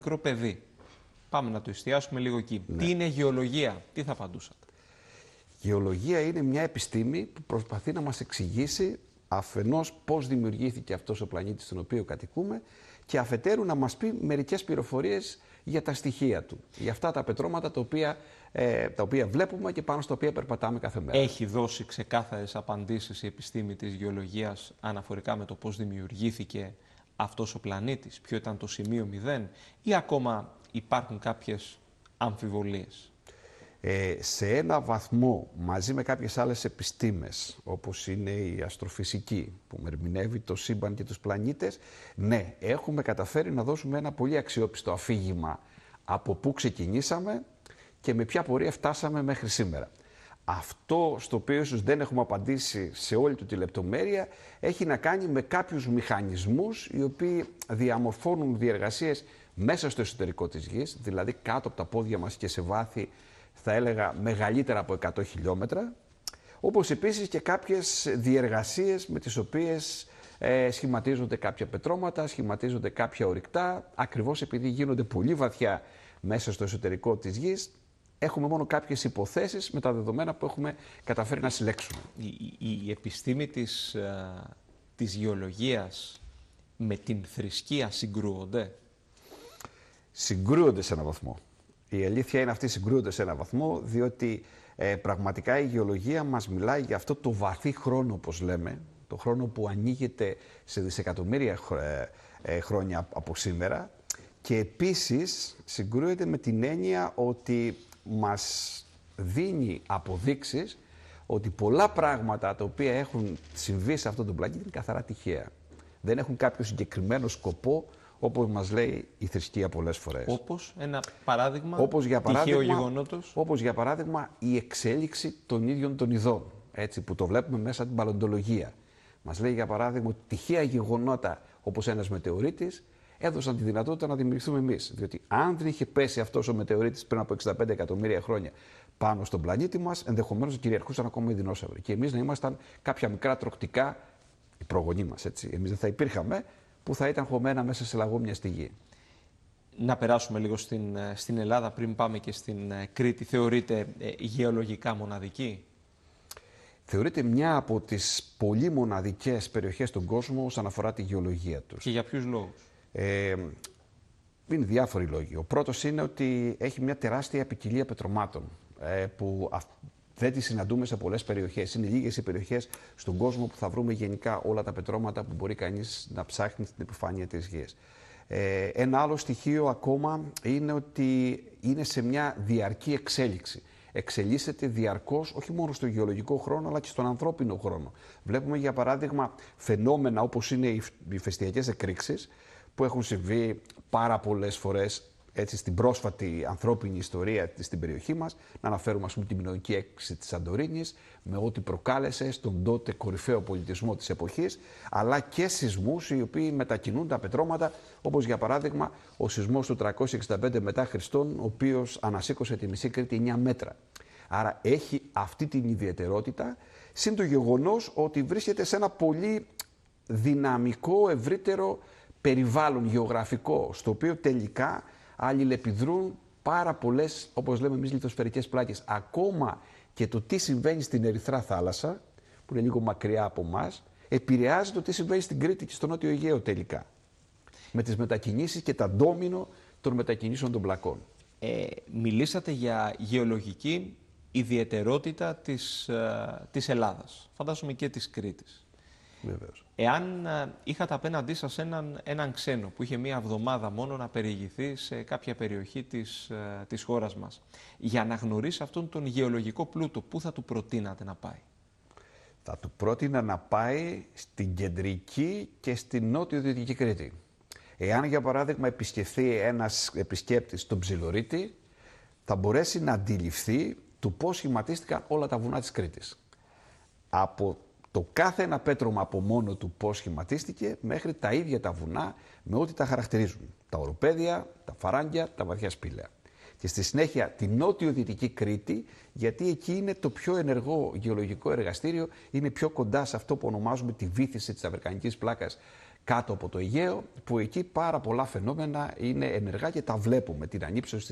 μικρό παιδί. Πάμε να το εστιάσουμε λίγο εκεί. Ναι. Τι είναι γεωλογία, τι θα απαντούσατε? Γεωλογία είναι μια επιστήμη που προσπαθεί να μας εξηγήσει αφενός πώς δημιουργήθηκε αυτός ο πλανήτης στον οποίο κατοικούμε και αφετέρου να μας πει μερικές πληροφορίες για τα στοιχεία του. Για αυτά τα πετρώματα τα οποία βλέπουμε και πάνω στα οποία περπατάμε κάθε μέρα. Έχει δώσει ξεκάθαρες απαντήσεις η επιστήμη της γεωλογίας αναφορικά με το πώς δημιουργήθηκε αυτός ο πλανήτης, ποιο ήταν το σημείο 0 ή ακόμα υπάρχουν κάποιες αμφιβολίες? Σε ένα βαθμό, μαζί με κάποιες άλλες επιστήμες, όπως είναι η αστροφυσική, που ερμηνεύει το σύμπαν και τους πλανήτες, ναι, έχουμε καταφέρει να δώσουμε ένα πολύ αξιόπιστο αφήγημα από πού ξεκινήσαμε και με ποια πορεία φτάσαμε μέχρι σήμερα. Αυτό στο οποίο ίσως δεν έχουμε απαντήσει σε όλη του τη λεπτομέρεια έχει να κάνει με κάποιους μηχανισμούς οι οποίοι διαμορφώνουν διεργασίες μέσα στο εσωτερικό της Γης, δηλαδή κάτω από τα πόδια μας και σε βάθη, θα έλεγα, μεγαλύτερα από 100 χιλιόμετρα, όπως επίσης και κάποιες διεργασίες με τις οποίες σχηματίζονται κάποια πετρώματα, σχηματίζονται κάποια ορυκτά, ακριβώς επειδή γίνονται πολύ βαθιά μέσα στο εσωτερικό της Γης. Έχουμε μόνο κάποιες υποθέσεις με τα δεδομένα που έχουμε καταφέρει να συλλέξουμε. Η επιστήμη της γεωλογίας με την θρησκεία συγκρούονται? Συγκρούονται σε έναν βαθμό. Η αλήθεια είναι αυτή, συγκρούονται σε έναν βαθμό, διότι πραγματικά η γεωλογία μας μιλάει για αυτό το βαθύ χρόνο, όπως λέμε, το χρόνο που ανοίγεται σε δισεκατομμύρια χρόνια από σήμερα, και επίσης συγκρούεται με την έννοια ότι μας δίνει αποδείξεις ότι πολλά πράγματα τα οποία έχουν συμβεί σε αυτόν τον πλανήτη είναι καθαρά τυχαία. Δεν έχουν κάποιο συγκεκριμένο σκοπό, όπως μας λέει η θρησκεία πολλές φορές. Όπως ένα παράδειγμα, τυχαίο γεγονότος. Όπως για παράδειγμα η εξέλιξη των ίδιων των ειδών, έτσι, που το βλέπουμε μέσα από την παλαιοντολογία. Μας λέει για παράδειγμα ότι τυχαία γεγονότα όπως ένας μετεωρίτης έδωσαν τη δυνατότητα να δημιουργηθούμε εμείς. Διότι αν δεν είχε πέσει αυτός ο μετεωρίτης πριν από 65 εκατομμύρια χρόνια πάνω στον πλανήτη μας, ενδεχομένως κυριαρχούσαν ακόμα οι δεινόσαυροι. Και εμείς να ήμασταν κάποια μικρά τροκτικά, οι προγονείς μας, έτσι. Εμείς δεν θα υπήρχαμε, που θα ήταν χωμένα μέσα σε λαγούμια στη γη. Να περάσουμε λίγο στην Ελλάδα πριν πάμε και στην Κρήτη. Θεωρείται γεωλογικά μοναδική? Θεωρείται μια από τις πολύ μοναδικές περιοχές στον κόσμο όσον αφορά τη γεωλογία τους. Και για ποιους λόγους? Είναι διάφοροι λόγοι. Ο πρώτος είναι ότι έχει μια τεράστια ποικιλία πετρωμάτων που δεν τις συναντούμε σε πολλές περιοχές. Είναι λίγες οι περιοχές στον κόσμο που θα βρούμε γενικά όλα τα πετρώματα που μπορεί κανείς να ψάχνει στην επιφάνεια της Γης. Ένα άλλο στοιχείο ακόμα είναι ότι είναι σε μια διαρκή εξέλιξη. Εξελίσσεται διαρκώς, όχι μόνο στο γεωλογικό χρόνο, αλλά και στον ανθρώπινο χρόνο. Βλέπουμε, για παράδειγμα, φαινόμενα όπως είναι οι ηφαιστειακές εκρήξεις, που έχουν συμβεί πάρα πολλές φορές, έτσι, στην πρόσφατη ανθρώπινη ιστορία στην περιοχή μας. Να αναφέρουμε, ας πούμε, την μινωική έκρηξη της Σαντορίνης, με ό,τι προκάλεσε στον τότε κορυφαίο πολιτισμό της εποχής, αλλά και σεισμούς οι οποίοι μετακινούν τα πετρώματα, όπως για παράδειγμα ο σεισμός του 365 μετά Χριστόν, ο οποίος ανασήκωσε τη μισή Κρήτη 9 μέτρα. Άρα έχει αυτή την ιδιαιτερότητα, συν το γεγονός ότι βρίσκεται σε ένα πολύ δυναμικό, ευρύτερο περιβάλλον γεωγραφικό, στο οποίο τελικά αλληλεπιδρούν πάρα πολλές, όπως λέμε εμείς, λιθοσφαιρικές πλάκες. Ακόμα και το τι συμβαίνει στην Ερυθρά θάλασσα, που είναι λίγο μακριά από εμάς, επηρεάζει το τι συμβαίνει στην Κρήτη και στο Νότιο Αιγαίο τελικά. Με τις μετακινήσεις και τα ντόμινο των μετακινήσεων των πλακών. Μιλήσατε για γεωλογική ιδιαιτερότητα της Ελλάδας, φαντάζομαι και της Κρήτης. Βεβαίως. Εάν είχατε απέναντί σας έναν ξένο που είχε μία εβδομάδα μόνο να περιηγηθεί σε κάποια περιοχή της χώρας μας, για να γνωρίσει αυτόν τον γεωλογικό πλούτο, πού θα του προτείνατε να πάει? Θα του πρότεινα να πάει στην κεντρική και στην νότιο-δυτική Κρήτη. Εάν, για παράδειγμα, επισκεφθεί ένας επισκέπτης τον Ψιλορίτη, θα μπορέσει να αντιληφθεί του πώς σχηματίστηκαν όλα τα βουνά της Κρήτης. Από το κάθε ένα πέτρωμα από μόνο του πώς σχηματίστηκε, μέχρι τα ίδια τα βουνά με ό,τι τα χαρακτηρίζουν. Τα οροπέδια, τα φαράγγια, τα βαθιά σπήλαια. Και στη συνέχεια τη νότιο-δυτική Κρήτη, γιατί εκεί είναι το πιο ενεργό γεωλογικό εργαστήριο, είναι πιο κοντά σε αυτό που ονομάζουμε τη βύθιση της Αμερικανικής πλάκας κάτω από το Αιγαίο, που εκεί πάρα πολλά φαινόμενα είναι ενεργά και τα βλέπουμε. Την ανύψωση